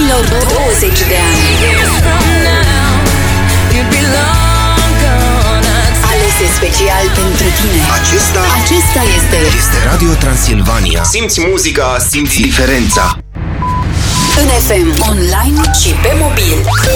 ultimilor 20 de ani. Alese special pentru tine. Acesta este Radio Transilvania. Simți muzica, simți diferența. în FM, online și pe mobil.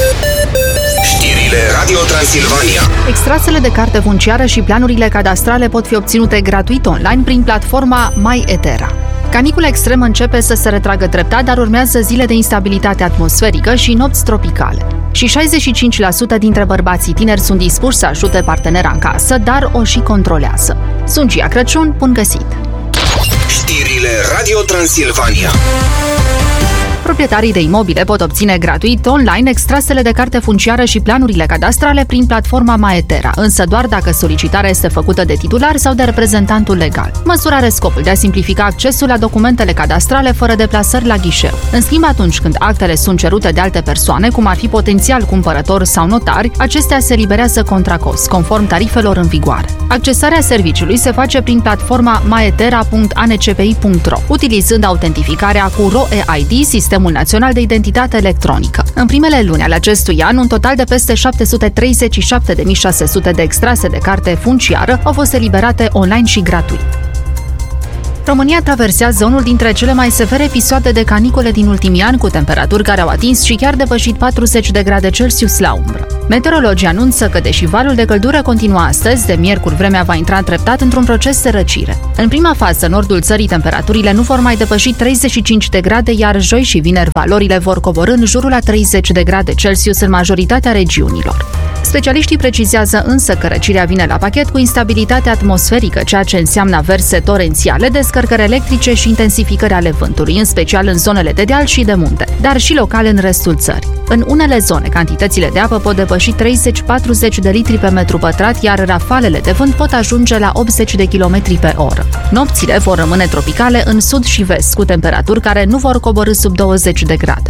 Știrile Radio Transilvania. Extrasele de carte funciară și planurile cadastrale pot fi obținute gratuit online prin platforma MyEtera. Canicula extremă începe să se retragă treptat, dar urmează zile de instabilitate atmosferică și nopți tropicale. Și 65% dintre bărbații tineri sunt dispuși să ajute partenera în casă, dar o și controlează. Sunt Gia Crăciun, bun găsit! Știrile Radio Transilvania. Proprietarii de imobile pot obține gratuit online extrasele de carte funciară și planurile cadastrale prin platforma MyEtera, însă doar dacă solicitarea este făcută de titular sau de reprezentantul legal. Măsura are scopul de a simplifica accesul la documentele cadastrale fără deplasări la ghișeu. În schimb, atunci când actele sunt cerute de alte persoane, cum ar fi potențial cumpărători sau notari, acestea se eliberează contra cost, conform tarifelor în vigoare. Accesarea serviciului se face prin platforma myetera.ancpi.ro, utilizând autentificarea cu RoEID, Sistemul Național de Identitate Electronică. În primele luni ale acestui an, un total de peste 737.600 de extrase de carte funciară au fost eliberate online și gratuit. România traversează unul dintre cele mai severe episoade de canicule din ultimii ani, cu temperaturi care au atins și chiar depășit 40 de grade Celsius la umbră. Meteorologii anunță că, deși valul de căldură continuă astăzi, de miercuri vremea va intra treptat într-un proces de răcire. În prima fază, în nordul țării, temperaturile nu vor mai depăși 35 de grade, iar joi și vineri valorile vor coborî în jurul la 30 de grade Celsius în majoritatea regiunilor. Specialiștii precizează însă că răcirea vine la pachet cu instabilitate atmosferică, ceea ce înseamnă averse torențiale, descărcări electrice și intensificări ale vântului, în special în zonele de deal și de munte, dar și local în restul țării. În unele zone, cantitățile de apă pot depăși 30-40 de litri pe metru pătrat, iar rafalele de vânt pot ajunge la 80 de km pe oră. Nopțile vor rămâne tropicale în sud și vest, cu temperaturi care nu vor coborî sub 20 de grade.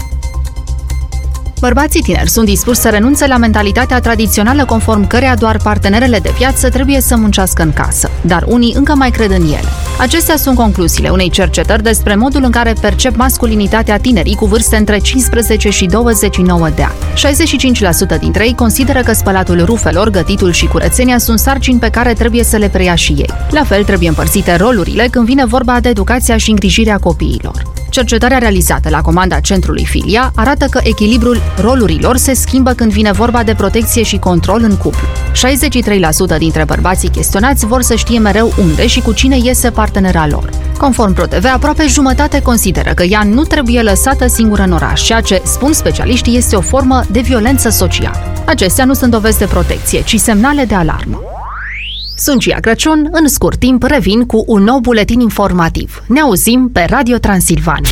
Bărbații tineri sunt dispuși să renunțe la mentalitatea tradițională conform căreia doar partenerele de viață trebuie să muncească în casă, dar unii încă mai cred în ele. Acestea sunt concluziile unei cercetări despre modul în care percep masculinitatea tinerii cu vârste între 15 și 29 de ani. 65% dintre ei consideră că spălatul rufelor, gătitul și curățenia sunt sarcini pe care trebuie să le preia și ei. La fel, trebuie împărțite rolurile când vine vorba de educația și îngrijirea copiilor. Cercetarea realizată la comanda centrului Filia arată că echilibrul rolurilor se schimbă când vine vorba de protecție și control în cuplu. 63% dintre bărbații chestionați vor să știe mereu unde și cu cine iese partenera lor. Conform ProTV, aproape jumătate consideră că ea nu trebuie lăsată singură în oraș, ceea ce, spun specialiștii, este o formă de violență socială. Acestea nu sunt dovezi de protecție, ci semnale de alarmă. Sunt Gia Crăciun, în scurt timp revin cu un nou buletin informativ. Ne auzim pe Radio Transilvania.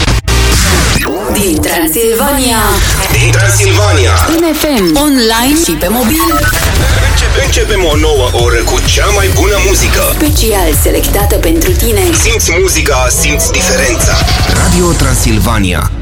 Din Transilvania, în FM, online și pe mobil. Începem o nouă oră cu cea mai bună muzică. Special selectată pentru tine. Simți muzica, simți diferența. Radio Transilvania.